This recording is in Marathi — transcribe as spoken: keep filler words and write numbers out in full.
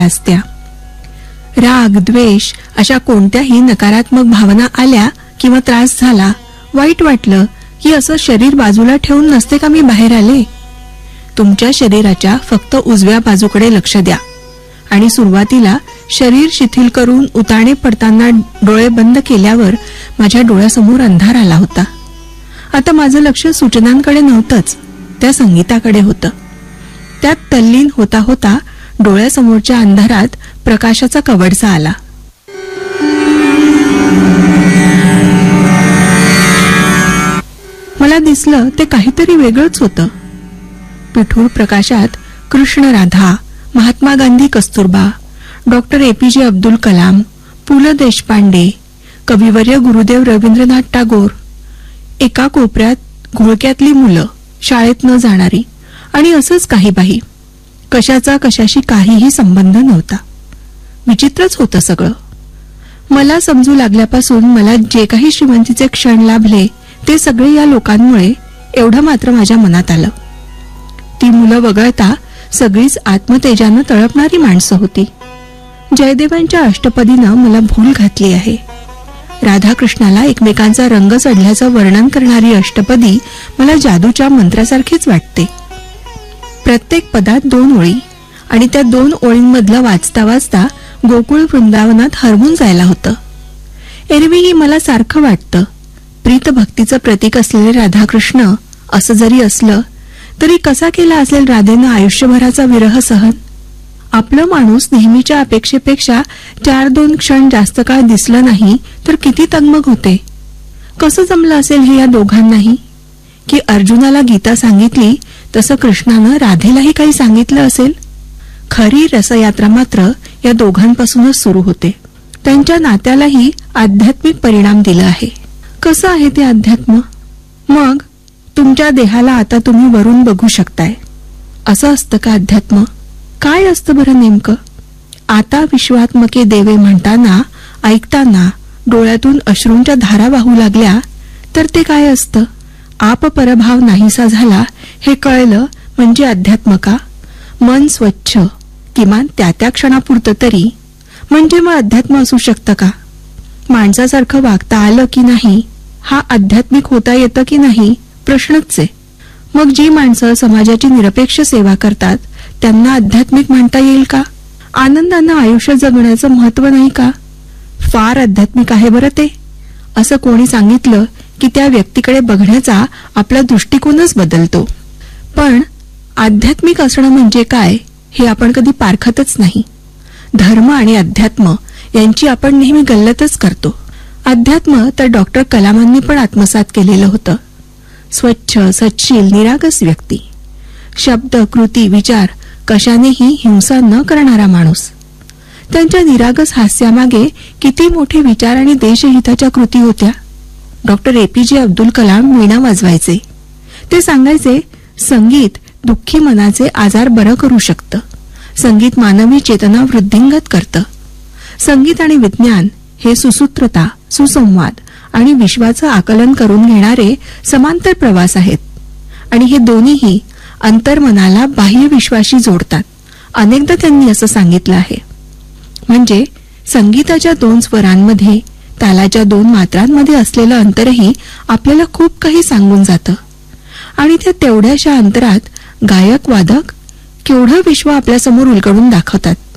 असत्या. राग, द्वेष अशा कोणत्याही नकारात्मक भावना आल्या किंवा त्रास झाला, वाईट वाटलं की असं शरीर बाजूला ठेवून नसते का मी बाहेर आले. तुमच्या शरीराच्या फक्त उजव्या बाजूकडे लक्ष द्या आणि सुरुवातीला शरीर शिथिल करून उताणे पडताना डोळे बंद केल्यावर माझ्या डोळ्यासमोर अंधार आला होता. आता माझं लक्ष सूचनांकडे नव्हतंच, त्या संगीताकडे होतं. त्यात तल्लीन होता होता डोळ्यासमोरच्या अंधारात प्रकाशाचा कवडसा आला. मला दिसलं ते काहीतरी वेगळंच होतं. पिठूळ प्रकाशात कृष्ण राधा, महात्मा गांधी कस्तुरबा, डॉक्टर एपीजे अब्दुल कलाम, पु ल देशपांडे, कविवर्य गुरुदेव रवींद्रनाथ टागोर, एका कोपऱ्यात घोळक्यातली मुलं, शाळेत न जाणारी आणि असंच काही बाही. कशाचा कशाशी काहीही संबंध नव्हता. विचित्रच होतं सगळं. मला समजू लागल्यापासून मला जे काही श्रीमंतीचे क्षण लाभले ते सगळे या लोकांमुळे, एवढं मात्र माझ्या मनात आलं. ती मुलं वगळता सगळीच आत्मतेजानं तळपणारी माणसं होती. जयदेवांच्या अष्टपदीनं मला भूल घातली आहे. राधाकृष्णाला एकमेकांचा रंग चढल्याचं वर्णन करणारी अष्टपदी मला जादूच्या मंत्रासारखीच वाटते. प्रत्येक पदात दोन ओळी आणि त्या दोन ओळींमधलं वाचता वाचता गोकुळ वृंदावनात हरवून जायला होतं. एरवीही मला सारखं वाटतं, प्रीत भक्तीचं प्रतीक असलेले राधाकृष्ण असं जरी असलं तरी कसा केला असेल राधेनं आयुष्यभराचा विरह सहन. आपलं माणूस नेहमीच्या अपेक्षेपेक्षा चार दोन क्षण जास्त काळ दिसलं नाही तर किती तगमग होते. कसं जमलं असेल हे या दोघांनाही, की अर्जुनाला गीता सांगितली तसं कृष्णानं राधेलाही काही सांगितलं असेल. खरी रसयात्रा मात्र या दोघांपासूनच सुरू होते. त्यांच्या नात्यालाही आध्यात्मिक परिणाम दिला आहे. कसं आहे ते अध्यात्म? मग तुमच्या देहाला आता तुम्ही वरून बघू शकताय. असं असतं का अध्यात्म? काय असतं बरं नेमकं? आता विश्वात्मके देवे म्हणताना ऐकताना डोळ्यातून अश्रूंच्या धारा वाहू लागल्या तर ते काय असतं? आप परभाव नाहीसा झाला हे कळलं म्हणजे अध्यात्म का? मन स्वच्छ, किमान त्या त्या क्षणापुरतं तरी, म्हणजे मग अध्यात्म असू शकतं का? माणसासारखं वागता आलं की नाही, हा आध्यात्मिक होता येतं की नाही, प्रश्नच आहे. मग जी माणसं समाजाची निरपेक्ष सेवा करतात त्यांना आध्यात्मिक म्हणता येईल का? आनंदानं आयुष्य जगण्याचं महत्व नाही का? फार आध्यात्मिक आहे बरं ते. असं कोणी सांगितलं की त्या व्यक्तीकडे बघण्याचा आपला दृष्टिकोनच बदलतो. पण आध्यात्मिक असणं म्हणजे काय हे आपण कधी पारखतच नाही. धर्म आणि अध्यात्म यांची आपण नेहमी गल्लतच करतो. अध्यात्म तर डॉक्टर कलामांनी पण आत्मसात केलेलं होतं. स्वच्छ, सच्शील, निरागस व्यक्ती, शब्द, कृती, विचार कशानेही हिंसा न करणारा माणूस. त्यांच्या निरागस हास्यामागे किती मोठे विचार आणि देशहिताच्या कृती होत्या. डॉक्टर एपीजे अब्दुल कलाम वीणा वाजवायचे. ते सांगायचे, संगीत दुःखी मनाचे आजार बरं करू शकतं. संगीत मानवी चेतना वृद्धिंगत करतं. संगीत आणि विज्ञान हे सुसूत्रता, सुसंवाद आणि विश्वाचं आकलन करून घेणारे समांतर प्रवास आहेत आणि हे दोन्हीही अंतर्मनाला बाह्य विश्वाशी जोडतात. अनेकदा त्यांनी असं सांगितलं आहे. म्हणजे संगीताच्या दोन स्वरांमध्ये, तालाच्या दोन मात्रांमध्ये असलेलं अंतरही आपल्याला खूप काही सांगून जातं आणि त्या तेवढ्याशा अंतरात गायक वादक केवढं विश्व आपल्यासमोर उलगडून दाखवतात.